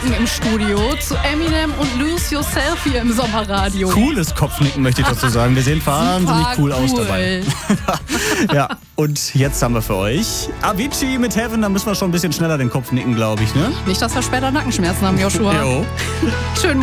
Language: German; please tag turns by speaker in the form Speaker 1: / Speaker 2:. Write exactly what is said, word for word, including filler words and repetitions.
Speaker 1: Kopfnicken im Studio zu Eminem und Lose Yourself hier im Sommerradio.
Speaker 2: Cooles Kopfnicken, möchte ich dazu sagen. Wir sehen wahnsinnig cool, cool aus dabei. Ja, und jetzt haben wir für euch Avicii mit Heaven. Da müssen wir schon ein bisschen schneller den Kopf nicken, glaube ich, ne?
Speaker 1: Nicht, dass wir später Nackenschmerzen haben, Joshua.
Speaker 2: Jo.
Speaker 1: Schönen